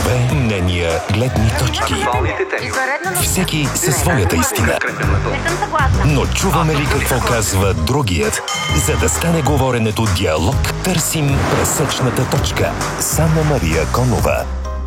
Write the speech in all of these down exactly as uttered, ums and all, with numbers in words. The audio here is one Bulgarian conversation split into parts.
Гласове, мнения, гледни точки. Всеки със своята истина. Но чуваме ли какво казва другият? За да стане говоренето диалог, търсим пресечната точка с Анна-Мария Конова.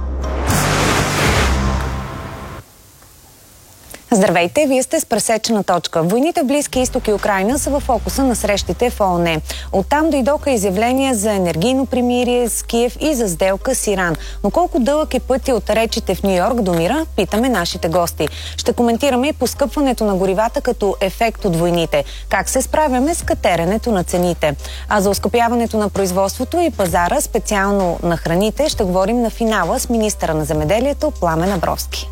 Здравейте, вие сте с пресечена точка. Войните в Близки изток и Украйна са в фокуса на срещите в ООН. Оттам дойдоха изявления за енергийно примирие с Киев и за сделка с Иран. Но колко дълъг е пътя от речите в Ню-Йорк до мира, питаме нашите гости. Ще коментираме и поскъпването на горивата като ефект от войните. Как се справяме с катеренето на цените. А за оскъпяването на производството и пазара, специално на храните, ще говорим на финала с министъра на земеделието Пламен Абровски.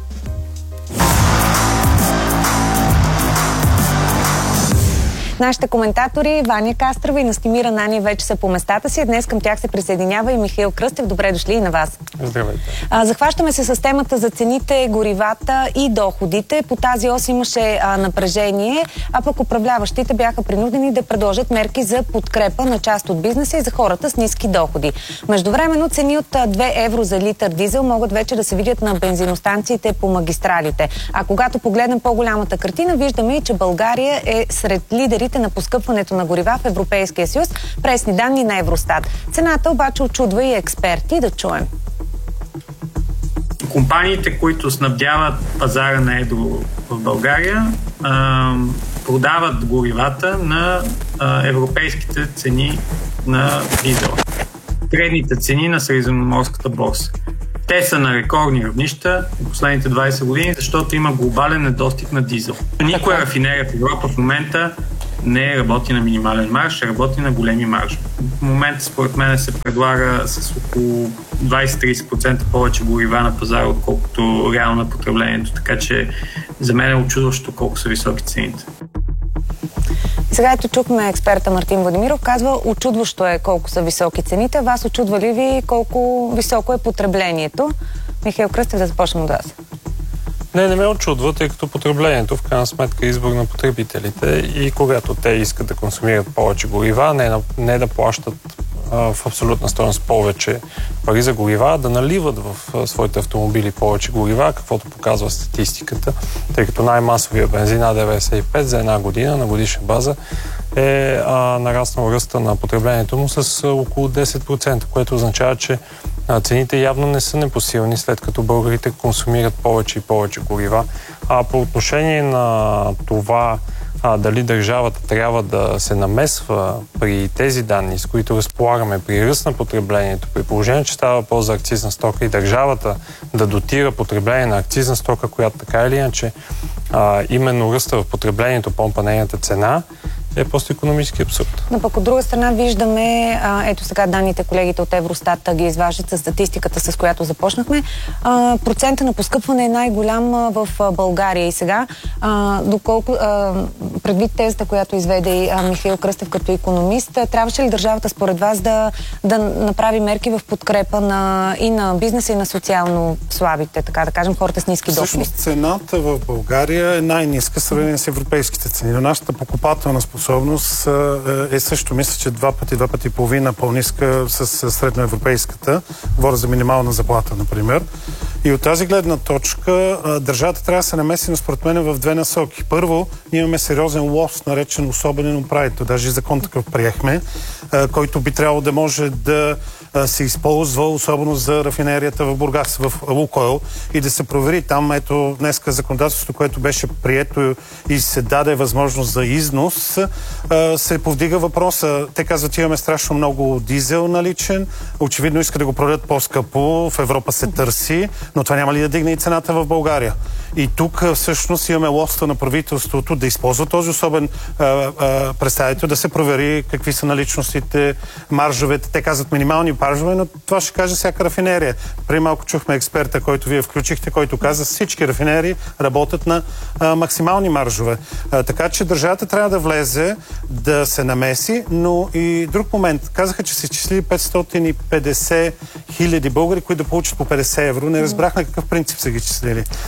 Нашите коментатори Ваня Кастрова и Настимир Ананиев вече са по местата си. Днес към тях се присъединява и Михаил Кръстев. Добре дошли и на вас. Здравейте. А, захващаме се с темата за цените, горивата и доходите. По тази ос имаше а, напрежение, а пък управляващите бяха принудени да предложат мерки за подкрепа на част от бизнеса и за хората с ниски доходи. Междувременно цени от две евро за литър дизел могат вече да се видят на бензиностанциите по магистралите. А когато погледнем по-голямата картина, виждаме и, че България е сред лидерите на поскъпването на горива в Европейския съюз, пресни данни на Евростат. Цената обаче очудва и експерти. Да чуем. Компаниите, които снабдяват пазара на едро в България, продават горивата на европейските цени на дизел. Средните цени на средиземноморската борса. Те са на рекордни равнища в последните двайсет години, защото има глобален недостиг на дизел. Никоя рафинерия в Европа в момента не работи на минимален марж, а работи на големи маржи. В момента, според мен, се предлага с около двайсет до трийсет процента повече горива на пазара, отколкото реално на потреблението. Така че за мен е очудващо колко са високи цените. Сега ето чухме експерта Мартин Владимиров. Казва, очудващо е колко са високи цените. Вас очудва ли ви колко високо е потреблението? Михаил Кръстев, да започнем от вас. Не, не ме очудва, тъй като потреблението в крайна сметка е избор на потребителите и когато те искат да консумират повече горива, не, не да плащат а, в абсолютна стойност повече пари за горива, да наливат в а, своите автомобили повече горива, каквото показва статистиката, тъй като най-масовия бензин А деветдесет и пет за една година на годишна база е а, нараснал ръста на потреблението му с а, около десет процента, което означава, че цените явно не са непосилни, след като българите консумират повече и повече горива. А по отношение на това а, дали държавата трябва да се намесва при тези данни, с които разполагаме при ръст на потреблението, при положение, че става въпрос за акцизна стока и държавата да дотира потребление на акцизна стока, която така или иначе а, именно ръста в потреблението помпа нейната цена, е просто икономически абсурд. Но пък от друга страна виждаме, а, ето сега данните колегите от Евростат ги изваждат с статистиката, с която започнахме. А, процента на поскъпване е най-голям в а, България и сега. А, доколко, а, предвид тезата, която изведе а, Михаил Кръстев като икономист, трябваше ли държавата според вас да, да направи мерки в подкрепа на, и на бизнеса, и на социално слабите, така да кажем, хората с ниски доходи? Всъщност цената в България е най-ниска в сравнение с европейските цени. Но нашата покупателна способност е също, мисля, че два пъти, два пъти и половина по-ниска с средноевропейската. Говоря за минимална заплата, например. И от тази гледна точка държавата трябва да се намеси, но според мен в две насоки. Първо, ние имаме сериозен лост, наречен особен управител. Даже и закон такъв приехме, който би трябвало да може да се използва, особено за рафинерията в Бургас, в Лукойл, и да се провери там. Ето днеска законодателството, което беше прието и се даде възможност за износ, се повдига въпроса. Те казват, имаме страшно много дизел наличен, очевидно иска да го продадат по-скъпо, в Европа се търси, но това няма ли да дигне и цената в България? И тук всъщност имаме лоста на правителството да използва този особен а, а, представител, да се провери какви са наличностите, маржовете. Те казват минимални маржове, но това ще каже всяка рафинерия. При малко чухме експерта, който вие включихте, който каза, всички рафинерии работят на а, максимални маржове. А, така че държавата трябва да влезе, да се намеси, но и друг момент. Казаха, че се числили петстотин и петдесет хиляди българи, които да получат по петдесет евро. Не разбрахме какъв принцип са ги числили. Например,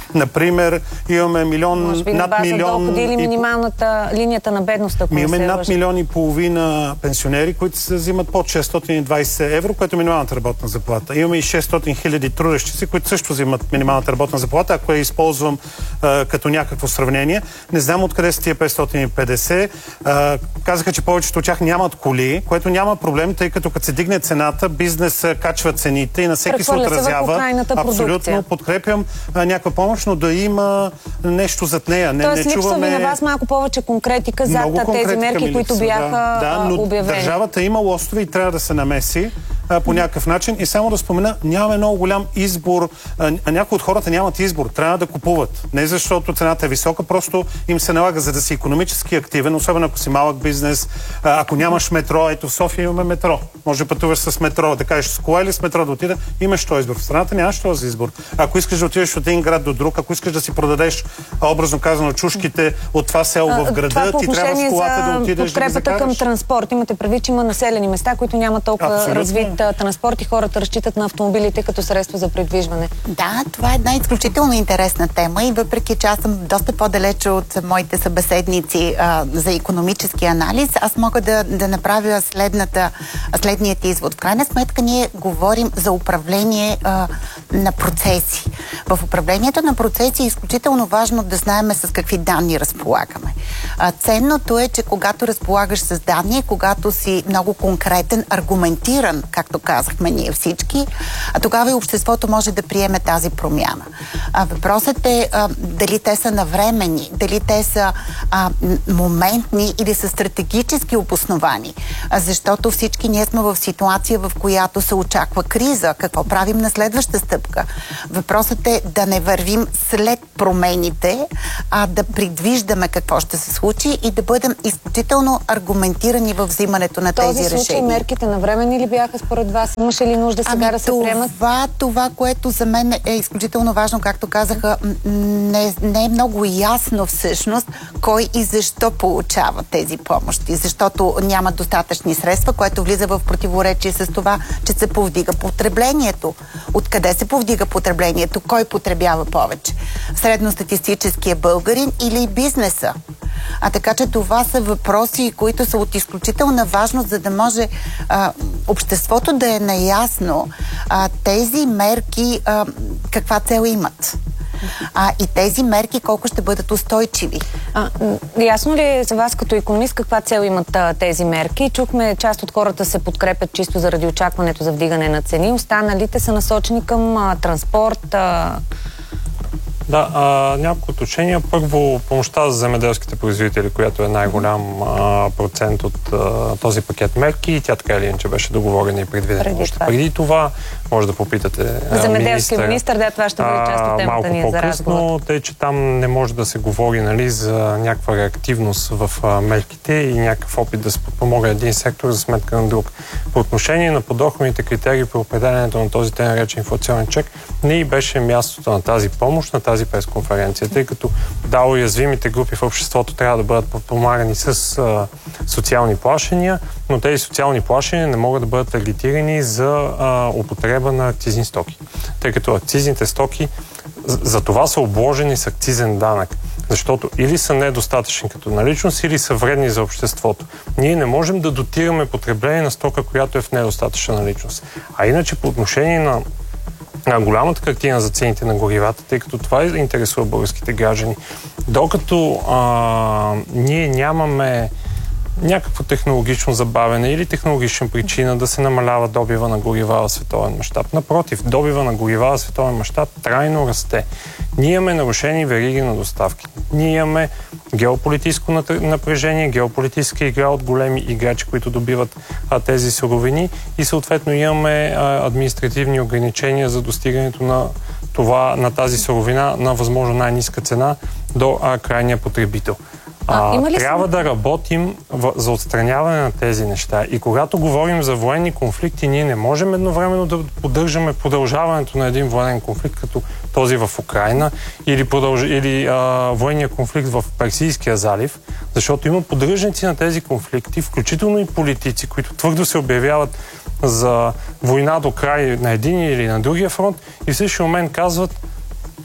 Например, имаме милион, може би над на база милион... доходи или минималната линията на бедност, ако имаме не се над лъжа. милион и половина пенсионери, които се взимат под шестстотин и двадесет евро, което е минималната работна заплата. Имаме и шестстотин хиляди трудещи си, които също взимат минималната работна заплата, ако я използвам а, като някакво сравнение. Не знам откъде са тия петстотин и петдесет. А, казаха, че повечето от тях нямат коли, което няма проблем, тъй като като се дигне цената, бизнес качва цените и на всеки се отразява. Абсолютно подкрепям а, някаква помощ, но да има нещо зад нея. Не, Тоест, не липсва чуваме... ви на вас малко повече конкретика зад тези мерки, които бяха да. Да, но обявени. Държавата има лостове и трябва да се намеси а, по някакъв начин. И само да спомена, нямаме много голям избор. А, а някои от хората нямат избор. Трябва да купуват. Не защото цената е висока, просто им се налага, за да си икономически активен, особено ако си малък бизнес. А, ако нямаш метро, ето в София имаме метро. Може да пътуваш с метро, да кажеш с кола или с метро да отида. Имаш този избор. В страната нямаш този избор. Ако искаш да отидеш от един град до друг, ако искаш да си продадеш, образно казано, чушките от това село в града, ти трябва с колата да отидеш да ги закараш. Към транспорт. Имате предвид, че има населени места, които нямат толкова Абсолютно. развит транспорт и хората разчитат на автомобилите като средство за придвижване. Да, това е една изключително интересна тема и въпреки, че аз съм доста по-далече от моите събеседници а, за икономически анализ, аз мога да, да направя следната, следният извод. В крайна сметка ние говорим за управление а, на процеси. В управлението на процеси е изключително важно да знаем с какви данни разполагаме. А, ценното е, че когато разполагаш с данни, когато си много конкретен, аргументиран, както казахме ние всички, а тогава и обществото може да приеме тази промяна. А, въпросът е а, дали те са навременни, дали те са а, моментни или са стратегически обосновани. А, защото всички ние сме в ситуация, в която се очаква криза. Какво правим на следваща стъпка? Въпросът е да не вървим след промените, а да предвиждаме какво ще се случи и да бъдем изключително аргументирани в взимането на този тези решения. В този случай мерките навременни ли бяха според вас? Имаше ли нужда сега ами да се приемат? Това, това, което за мен е изключително важно, както казаха, не, не е много ясно всъщност кой и защо получава тези помощи. Защото няма достатъчни средства, което влиза в противоречие с това, че се повдига потреблението. Откъде се повдига потреблението? Кой потребява повече? Средностатистическия българин или бизнеса? А така че това са въпроси, които са от изключителна важност, за да може а, обществото да е наясно а, тези мерки а, каква цел имат. А, и тези мерки колко ще бъдат устойчиви. А, ясно ли е за вас като икономист каква цел имат а, тези мерки? Чухме, част от хората се подкрепят чисто заради очакването за вдигане на цени. Останалите са насочени към а, транспорт. А... Да, а, няколко уточнения. Първо, помощта за земеделските производители, която е най-голям а, процент от а, този пакет мерки, и тя така или иначе беше договорена и предвидена. Преди това. Преди това може да попитате земеделски министър, да, това ще бъде част от темата ни за разговор. Тъй, че там не може да се говори, нали, за някаква реактивност в а, мерките и някакъв опит да се подпомогне един сектор за сметка на друг. По отношение на подоходните критерии при определенето на този тъй наречен инфлационен чек, не и беше мястото на тази помощ, на тази пресконференция, тъй като да, уязвимите групи в обществото трябва да бъдат подпомагани с а, социални плащания, но тези социални плащания не могат да бъдат таргетирани за а, употреба на акцизни стоки. Тъй като акцизните стоки за това са обложени с акцизен данък, защото или са недостатъчни като наличност, или са вредни за обществото. Ние не можем да дотираме потребление на стока, която е в недостатъчна наличност. А иначе по отношение на на голямата картина за цените на горивата, тъй като това интересува българските граждани. Докато а, ние нямаме някакво технологично забавяне или технологична причина да се намалява добива на горива в световен мащаб. Напротив, добива на горива в световен мащаб трайно расте. Ние имаме нарушени вериги на доставки. Ние имаме геополитическо напрежение, геополитическа игра от големи играчи, които добиват а, тези суровини и съответно имаме а, административни ограничения за достигането на това, на тази суровина на възможно най-ниска цена до а, крайния потребител. А, а, трябва да работим в, за отстраняване на тези неща. И когато говорим за военни конфликти, ние не можем едновременно да поддържаме продължаването на един военен конфликт, като този в Украйна, или, продълж... или а, военния конфликт в Персийския залив, защото има поддръжници на тези конфликти, включително и политици, които твърдо се обявяват за война до край на един или на другия фронт и в същия момент казват: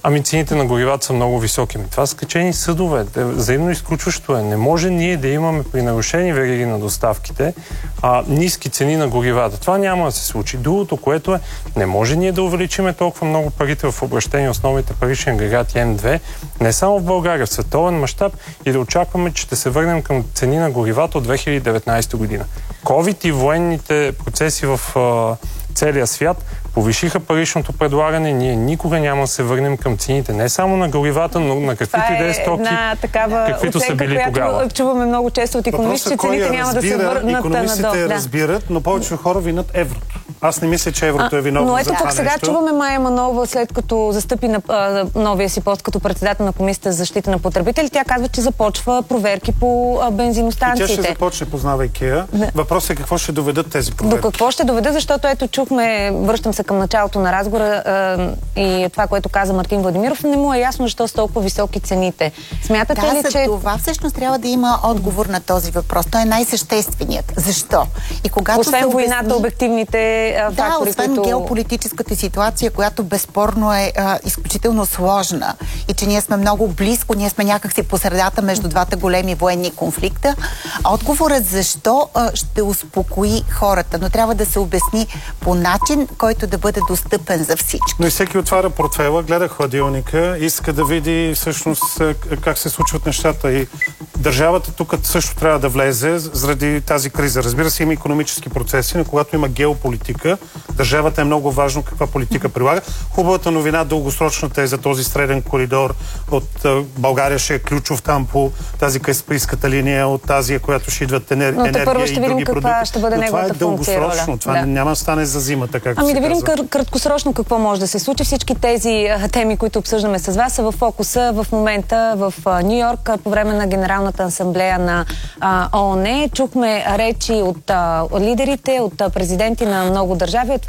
Ами цените на горивата са много високи. Това са качени съдове. Взаимно изключващо е. Не може ние да имаме при нарушени вериги на доставките а, ниски цени на горивата. Това няма да се случи. Другото, което е, не може ние да увеличиме толкова много парите в обращение основните парични агрегати М две, не само в България, в световен мащаб и да очакваме, че ще се върнем към цени на горивата от две хиляди и деветнадесета година. ковид и военните процеси в а, целия свят повишиха паричното предлагане. Ние никога няма да се върнем към цените. Не само на горивата, но на каквито и да е стоки, каквито са били тогава. Чуваме много често от икономисти, че цените няма да се върнат надолу. Икономистите разбират, но повече хора винат еврото. Аз не мисля, че еврото е виновно но за ето това тук сега нещо. чуваме Мая Манолова, след като застъпи на а, новия си пост като председател на Комисията за защита на потребители. Тя казва, че започва проверки по а, бензиностанциите. И тя ще започне, познавайки я. Въпросът е какво ще доведат тези проверки. До какво ще доведат, защото ето чухме, връщам се към началото на разговора а, и това, което каза Мартин Владимиров, не му е ясно защо са толкова високи цените. Смятате да, ли, за че... това всъщност трябва да има отговор на този въпрос. Той е най-същественият. Защо? И когато освен се обясни... войната, обективните а, да, фактори, освен които... геополитическата ситуация, която безспорно е а, изключително сложна и че ние сме много близко, ние сме някакси по средата между двата големи военни конфликта. Отговорът защо а, ще успокои хората, но трябва да се обясни по начин, който да бъде достъпен за всички. Но и всеки отваря портфела, гледа хладилника, иска да види всъщност как се случват нещата и държавата тук също трябва да влезе заради тази криза. Разбира се, има икономически процеси, но когато има геополитика, държавата е много важно каква политика прилага. Хубавата новина, дългосрочната е за този среден коридор от България ще е ключов там по тази каспийската линия, от тази, която ще идват енер... енергия и други продукти. Ще бъде но това е дългосрочно. Това да. няма да стане за зимата, както ами се да видим казва. краткосрочно какво може да се случи. Всички тези а, теми, които обсъждаме с вас, са в фокуса в момента в Ню Йорк по време на Генералната асамблея на а, ООН. Чухме речи от а, лидерите, от а, президенти на много държави.